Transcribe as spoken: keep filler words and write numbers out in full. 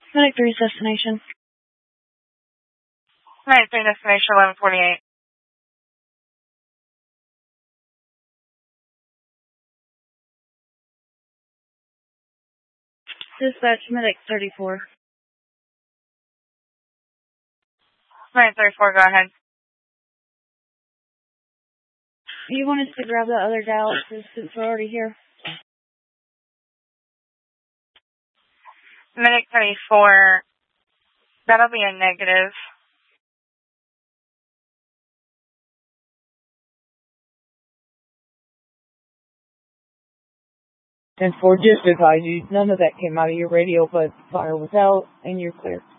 Medic three's destination. Medic three destination eleven forty-eight. Dispatch Medic thirty-four. Medic thirty-four, go ahead. You want us to grab the other dialysis since we're already here? Medic thirty-four, that'll be a negative. And for just advise you, none of that came out of your radio, but fire was out and you're clear.